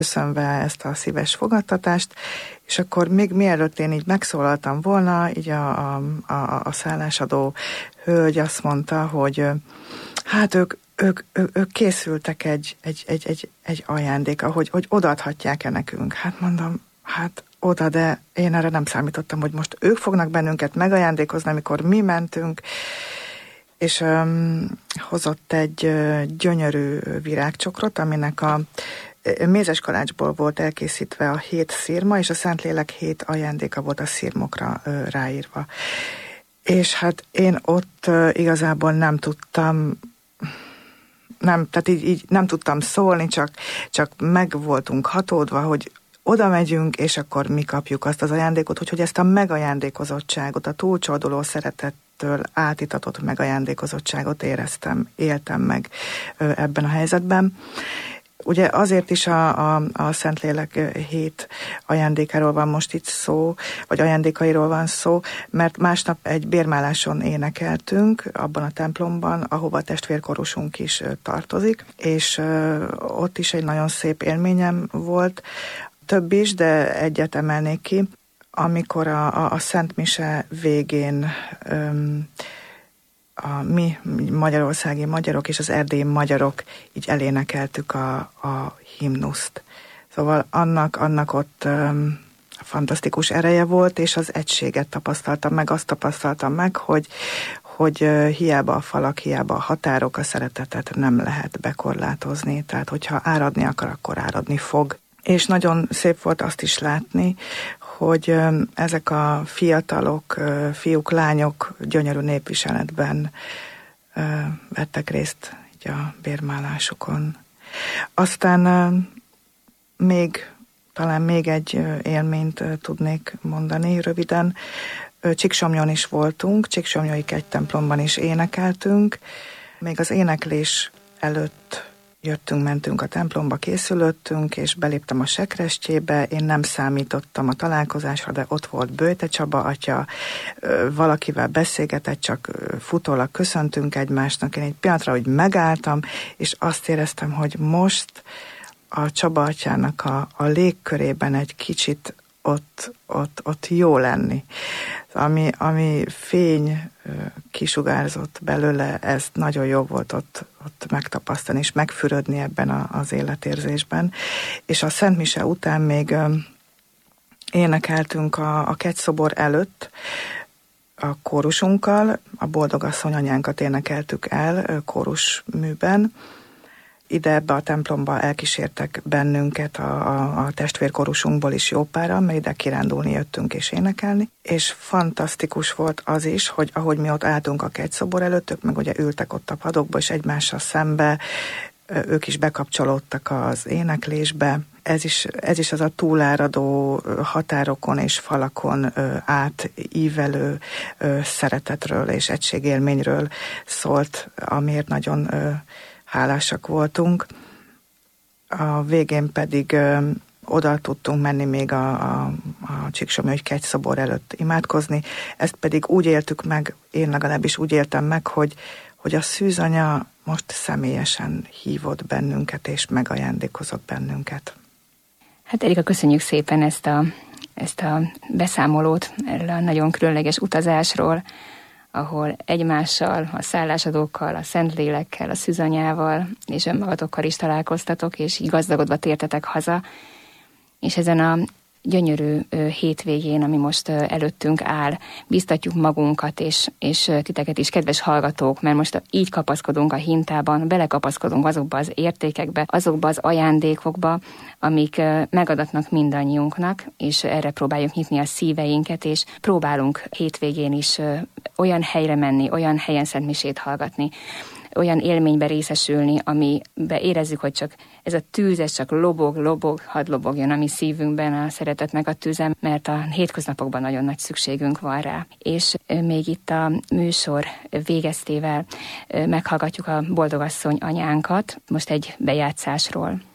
köszönve ezt a szíves fogadtatást, és akkor még mielőtt én így megszólaltam volna, így a szállásadó hölgy azt mondta, hogy hát ők készültek egy ajándéka, hogy odaadhatják-e nekünk. Hát mondom, hát oda, de én erre nem számítottam, hogy most ők fognak bennünket megajándékozni, amikor mi mentünk, és hozott egy gyönyörű virágcsokrot, aminek a mézes kalácsból volt elkészítve a 7 szirma, és a Szentlélek 7 ajándéka volt a szirmokra ráírva. És hát én ott igazából nem tudtam, tehát így nem tudtam szólni, csak meg voltunk hatódva, hogy oda megyünk, és akkor mi kapjuk azt az ajándékot, hogy ezt a megajándékozottságot, a túlcsorduló szeretettől átitatott megajándékozottságot éltem meg ebben a helyzetben. Ugye azért is a Szentlélek 7 ajándékáról van most itt szó, vagy ajándékairól van szó, mert másnap egy bérmáláson énekeltünk abban a templomban, ahova a testvérkorusunk is tartozik, és ott is egy nagyon szép élményem volt, több is, de egyet emelnék ki, amikor a Szent Mise végén a mi magyarországi magyarok és az erdélyi magyarok így elénekeltük a himnuszt. Szóval annak ott fantasztikus ereje volt, és az egységet tapasztaltam meg, azt tapasztaltam meg, hogy hiába a falak, hiába a határok, a szeretetet nem lehet bekorlátozni. Tehát, hogyha áradni akar, akkor áradni fog. És nagyon szép volt azt is látni, hogy ezek a fiatalok, fiúk, lányok gyönyörű népviseletben vettek részt így a bérmálásukon. Aztán talán még egy élményt tudnék mondani röviden. Csíksomlyon is voltunk, Csíksomlyói kegytemplomban is énekeltünk. Még az éneklés előtt mentünk a templomba, készülöttünk, és beléptem a sekrestjébe. Én nem számítottam a találkozásra, de ott volt Böjte Csaba atya, valakivel beszélgetett, csak futólag köszöntünk egymásnak. Én egy pillanatra, hogy megálltam, és azt éreztem, hogy most a Csaba atyának a légkörében egy kicsit ott jó lenni. Ami fény kisugárzott belőle, ez nagyon jó volt ott megtapasztani és megfürödni ebben az életérzésben. És a Szent Mise után még énekeltünk a kegyszobor előtt a kórusunkkal, a Boldogasszony anyánkat énekeltük el kórusműben. Ide ebbe a templomba elkísértek bennünket a testvérkorusunkból is jó páran, mert ide kirándulni jöttünk és énekelni. És fantasztikus volt az is, hogy ahogy mi ott álltunk a kegyszobor előtt, ők meg ugye ültek ott a padokba, és egymással szembe, ők is bekapcsolódtak az éneklésbe. Ez is az a túláradó határokon és falakon átívelő szeretetről és egységélményről szólt, amiért nagyon hálásak voltunk. A végén pedig oda tudtunk menni még a Csíksomlyói kegyszobor előtt imádkozni. Ezt pedig úgy éltük meg, én legalábbis úgy éltem meg, hogy a szűzanya most személyesen hívott bennünket, és megajándékozott bennünket. Hát Erika, köszönjük szépen ezt a beszámolót erről a nagyon különleges utazásról, ahol egymással, a szállásadókkal, a Szentlélekkel, a szűzanyával és önmagatokkal is találkoztatok, és így gazdagodva tértetek haza. És ezen a gyönyörű hétvégén, ami most előttünk áll, biztatjuk magunkat és titeket is, kedves hallgatók, mert most így kapaszkodunk a hintában, belekapaszkodunk azokba az értékekbe, azokba az ajándékokba, amik megadatnak mindannyiunknak, és erre próbáljuk nyitni a szíveinket, és próbálunk hétvégén is olyan helyre menni, olyan helyen szentmisét hallgatni, olyan élménybe részesülni, amiben érezzük, hogy csak ez a tűz, ez csak lobog, hadd lobogjon a mi szívünkben a szeretet meg a tűzem, mert a hétköznapokban nagyon nagy szükségünk van rá. És még itt a műsor végeztével meghallgatjuk a Boldogasszony anyánkat, most egy bejátszásról.